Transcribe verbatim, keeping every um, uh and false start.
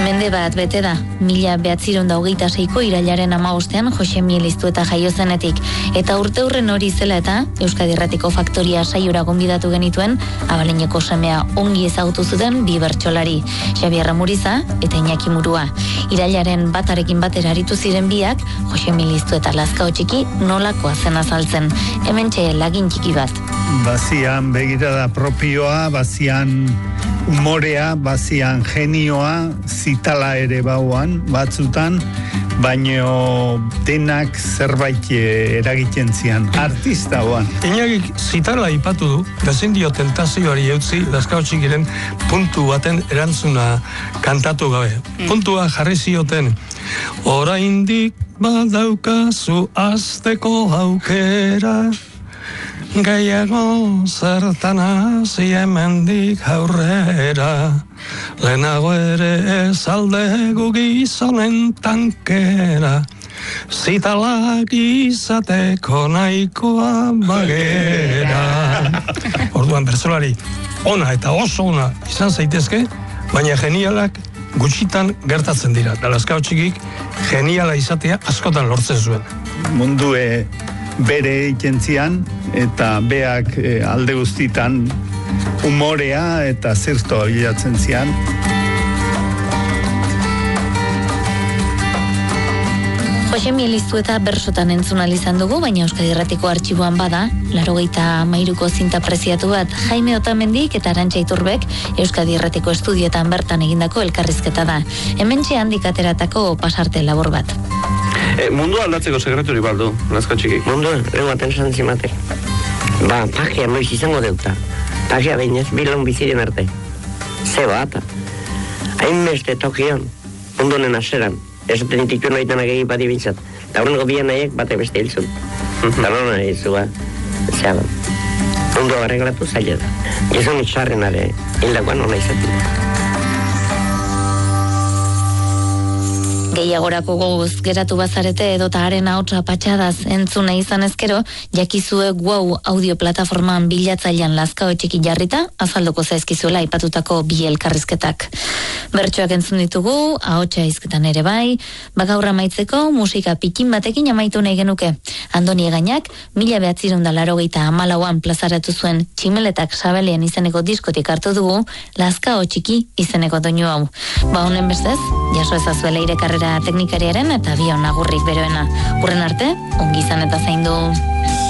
Mende bat bete da, mila behatziron da hogeita seiko irailaren hamabostean Jose Mieliztu eta jaio zenetik. Eta urte hurren hori zela eta Euskadi Irratiko Faktoria saiora gonbidatu genituen Abalineko semea ongi ezagutu zuten bi bertsolari, Xabier Amuriza eta Iñaki Murua. Irailaren batarekin batera aritu ziren biak, Jose Mieliztu eta Lazkao Txiki nolakoa zen azaltzen. Hementxe lagin txiki bat. Bazian begirada propioa, bazian umorea, bazian genioa, zitala ere bauan, batzutan, baino denak zerbait eragiten zian, artista hoan. Iñakik zitala ipatu du, ezin dio tentazioari eutzi, Lazkao Txikiren puntu baten erantzuna kantatu gabe. Puntua jarri zioten, oraindik badaukazu azteko aukera, gehiago zertan hasi hemendik aurrera, lehenago ere ez aldegu gizonen tankera, zitalak izateko nahikoa bagera. Orduan bertsolari ona eta oso ona izan zaitezke, baina genialak gutxitan gertatzen dira. Da Lazkao Txikik geniala izatea askotan lortzen zuen. Mundue bere ikentzian eta beak e, alde guztitan umorea eta zirtoa bilatzen zian. Jose Mieliztu eta bersotan entzun izan dugu, baina Euskadi Irratiko artxiboan bada, laurogeita hamairuko zinta preziatu bat Jaime Otamendik eta Arantxa Iturbek Euskadi Irratiko estudioetan bertan egindako elkarrizketa da. Hementxe handik ateratako pasarte labor bat. E, mundua aldatzeko sekreturi baldu, Lazkao Txiki. Mundua, ego aten zantzimaten. Ba, pagia noiz izango deuta. Pagia behinez, bilan biziren arte. Ze bat. Hain beste tokian, mundunen aseran. Ez aten dituen oitanak egin bat ibintzat. Da horrengo bian nahiek bate beste hilzun. Da nona izua, zeago. Mundua arreglatu zaila da. Gizon itxarrenare, hildakoan hona izatik. Gehiagorako goguz geratu bazarete edota haren ahotsa patxadaz entzuna izan ezkero, jakizue Wow audio plataformaan bilatzailean Lazkao Txiki jarrita, azalduko zaizkizuela aipatutako bi elkarrizketak. Bertsoak entzun ditugu, ahotsa hizketan ere bai, bagaur amaitzeko musika pikin batekin amaitu nahi genuke. Andoni Egainak, mila behatziron da laurogeita hamalauan plazaratu zuen Tximeletak Sabelean izeneko diskotik hartu dugu, Lazkao Txiki izeneko doinu hau. Ba honen bestez, jaso ezazuela irekarrera teknikariaren eta bion agurrik beroena. Urren arte, ongi izan eta zaindu.